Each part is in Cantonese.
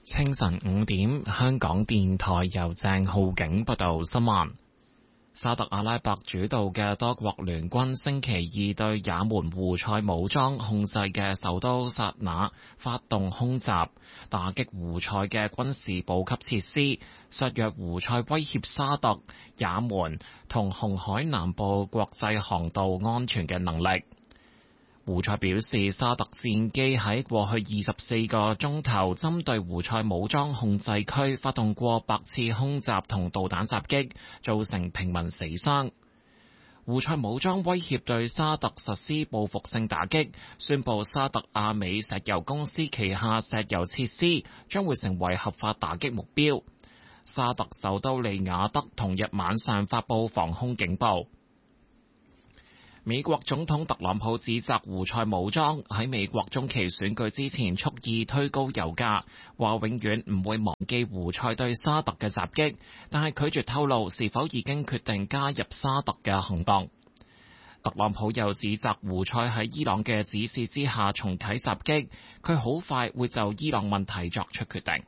清晨5點，香港電台由鄭浩景報道新聞。沙特阿拉伯主導嘅多國聯軍星期二對也門胡塞武裝控制嘅首都薩那發動空襲，打擊胡塞嘅軍事補給設施，削弱胡塞威脅沙特、也門同紅海南部國際航道安全嘅能力。胡塞表示，沙特戰機喺過去24個鐘頭針對胡塞武裝控制區發動過百次空襲同導彈襲擊，造成平民死傷。胡塞武裝威脅對沙特實施報復性打擊，宣布沙特阿美石油公司旗下石油設施將會成為合法打擊目標。沙特首都利雅得同日晚上發佈防空警報。美國總統特朗普指責胡塞武裝喺美國中期選舉之前蓄意推高油價，話永遠唔會忘記胡塞對沙特嘅襲擊，但係拒絕透露是否已經決定加入沙特嘅行動。特朗普又指責胡塞喺伊朗嘅指示之下重啟襲擊，佢好快會就伊朗問題作出決定。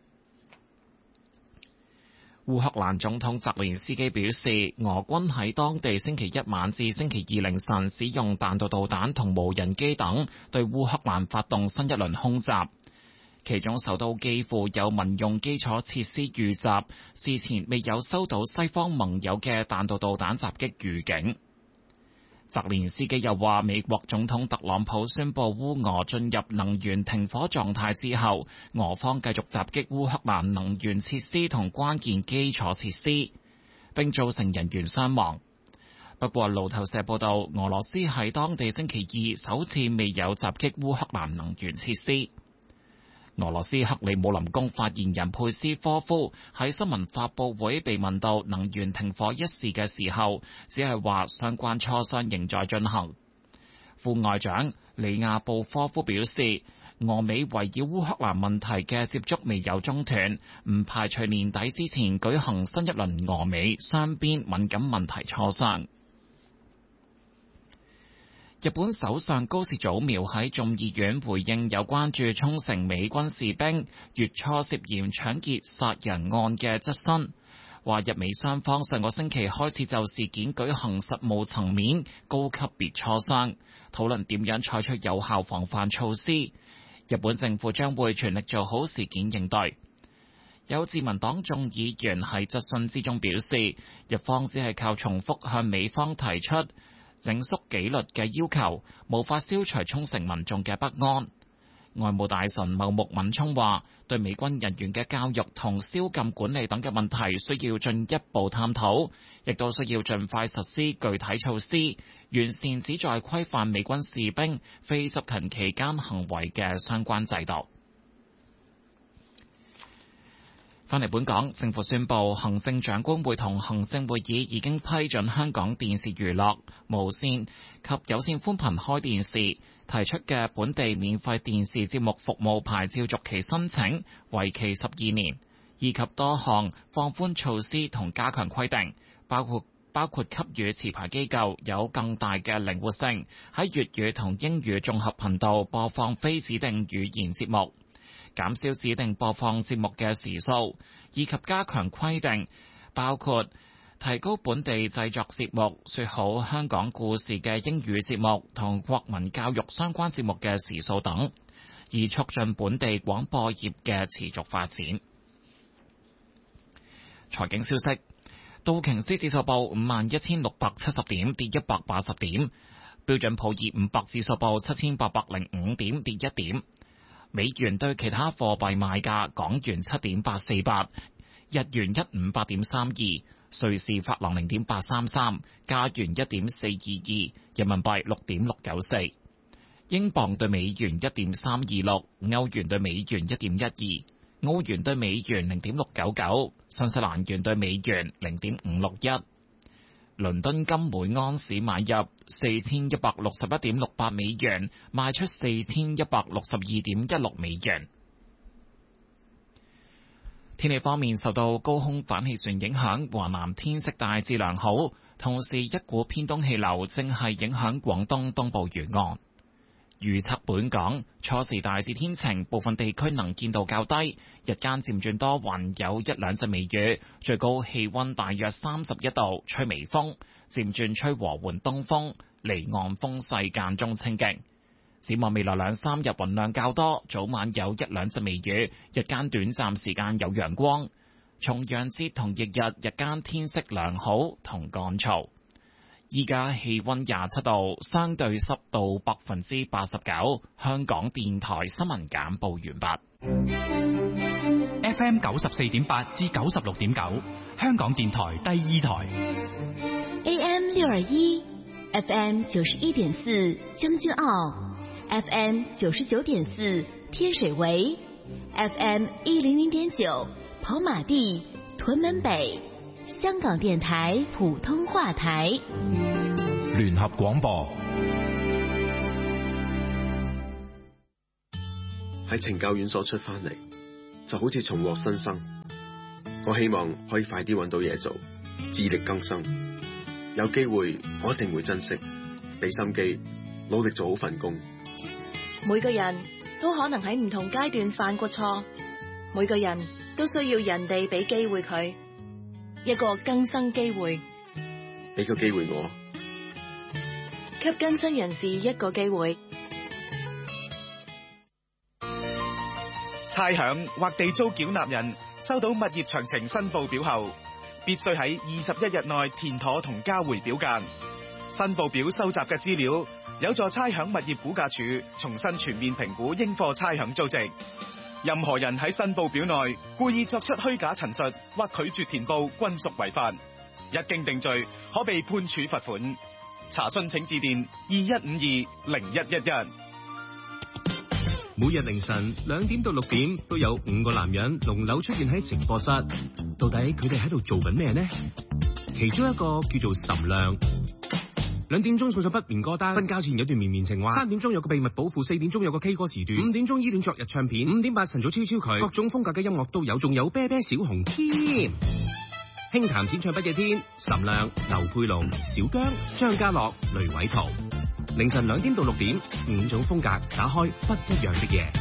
烏克蘭總統澤連斯基表示，俄軍喺當地星期一晚至星期二凌晨使用彈道導彈同無人機等對烏克蘭發動新一輪空襲，其中首都基輔有民用基礎設施遇襲，事前未有收到西方盟友嘅彈道導彈襲擊預警。澤連斯基又話，美國總統特朗普宣布烏俄進入能源停火狀態之後，俄方繼續襲擊烏克蘭能源設施同關鍵基礎設施，並造成人員傷亡。不過，路透社報道，俄羅斯喺當地星期二首次未有襲擊烏克蘭能源設施。俄羅斯克里姆林宮發言人佩斯科夫喺新聞發佈會被問到能源停火一事嘅時候，只係話相關磋商仍在進行。副外長里亞布科夫表示，俄美圍繞烏克蘭問題嘅接觸未有中斷，唔排除年底之前舉行新一輪俄美雙邊敏感問題磋商。日本首相高市早苗喺眾議院回應有關駐沖繩美軍士兵月初涉嫌搶劫殺人案嘅質詢，話日美雙方上個星期開始就事件舉行實務層面高級別磋商，討論點樣採取有效防範措施。日本政府將會全力做好事件應對。有自民黨眾議員喺質詢之中表示，日方只係靠重複向美方提出整肅紀律嘅要求，無法消除沖繩民眾嘅不安。外務大臣茂木敏充話，對美軍人員嘅教育同宵禁管理等嘅問題需要進一步探討，亦都需要盡快實施具體措施，完善旨在規範美軍士兵非執勤期間行為嘅相關制度。返嚟本港，政府宣布，行政長官會同行政會議已經批准香港電視娛樂、無線及有線寬頻開電視提出嘅本地免費電視節目服務牌照續期申請，為期12年，以及多項放寬措施同加強規定，包括給予持牌機構有更大嘅靈活性，喺粵語同英語綜合頻道播放非指定語言節目，減少指定播放節目嘅時數，以及加強規定，包括提高本地製作節目、說好香港故事嘅英語節目同國民教育相關節目嘅時數等，以促進本地廣播業嘅持續發展。財經消息，道瓊斯指數報51,670點，跌180點；標準普爾500指數報7,805點，跌1點。美元對其他貨幣賣價：港元7.848，日元158.32，瑞士法郎0.833，加元1.422，人民幣6.694，英鎊對美元1.326，歐元對美元1.12，澳元對美元0.699，新西蘭元對美元0.561。倫敦金每盎司買入4161.68美元，賣出4162.16美元。天氣方面，受到高空反氣旋影響，華南天色大致良好，同時一股偏東氣流正係影響廣東東部沿岸。 預測本港初時大致天晴，部分地區能見度較低，日間漸轉多雲，有一兩陣微雨，最高氣溫大約31度，吹微風，漸轉吹和緩東風，離岸風勢間中清勁。展望未來兩三日雲量較多，早晚有一兩陣微雨，日間短暫時間有陽光。重陽節同翌日日間天色良好同乾燥。依家氣溫27度，相對濕度89%。香港電台新聞簡報完畢。 FM 94.8至96.9，香港電台第二台。 AM 621 FM 91.4將軍澳 FM 99.4天水圍 FM 100.9跑馬地屯門北，香港電台普通話台。 聯合廣播。 喺懲教院所出翻嚟，就好似重獲新生。我希望可以快啲揾到嘢做，自力更生。有機會我一定會珍惜，俾心機，努力做好份工。 每個人都可能喺唔同階段犯過錯，每個人都需要人哋俾機會佢，一個更生機會。 俾個機會我， 給更生人士一個機會。 差餉或地租繳納人收到物業詳情申報表後，必須喺21日內填妥同交回表格。申報表收集嘅資料有助差餉物業估價署重新全面評估應課差餉租值。任何人喺申報表內故意作出虛假陳述或拒絕填報，均屬違法。一經定罪，可被判處罰款。查詢請致電21520111。 每日凌晨2點到6點都有5個男人輪流出現喺直播室，到底佢哋喺度做緊咩呢？其中一個叫做岑亮，2點鐘送上不眠歌單，瞓覺前有段綿綿情話，3點鐘有個秘密保護，4點鐘有個 K 歌時段，5點鐘依戀昨日唱片，5點8晨早超超佢，各種風格嘅音樂都有，仲有啤啤小紅添。輕談淺唱不夜天，岑亮、劉佩龍、小姜、張家樂、雷偉圖，凌晨2點到6點，5種風格打開不一樣的夜。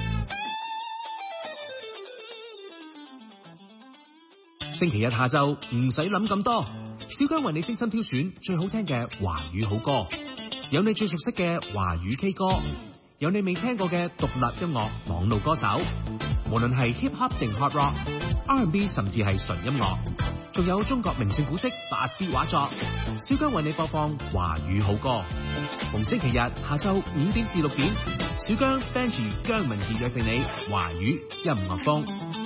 星期日下晝唔使諗咁多，小姜為你精心挑選最好聽嘅華語好歌，有你最熟悉嘅華語 K 歌，有你未聽過嘅獨立音樂網絡歌手，無論係 hip hop 定 hard rock、R&B 甚至係純音樂，仲有中國名勝古蹟8B 畫作，小姜為你播放華語好歌。逢星期日下晝5點至6點，小姜 Benji 姜文傑約定你華語音樂風。